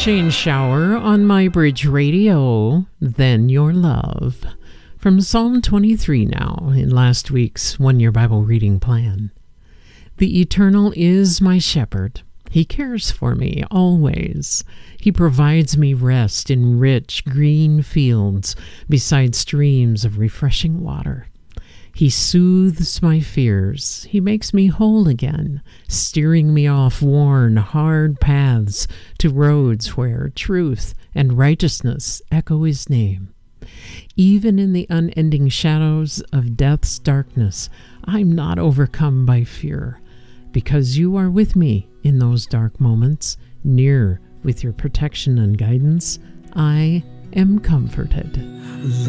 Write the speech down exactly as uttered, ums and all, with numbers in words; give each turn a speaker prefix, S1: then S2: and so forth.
S1: Shane Shower on My Bridge Radio, Then Your Love. From Psalm twenty-three now, in last week's one-year Bible reading plan. The Eternal is my shepherd. He cares for me always. He provides me rest in rich green fields beside streams of refreshing water. He soothes my fears. He makes me whole again, steering me off worn, hard paths to roads where truth and righteousness echo his name. Even in the unending shadows of death's darkness, I'm not overcome by fear, because you are with me in those dark moments, near with your protection and guidance. I am comforted.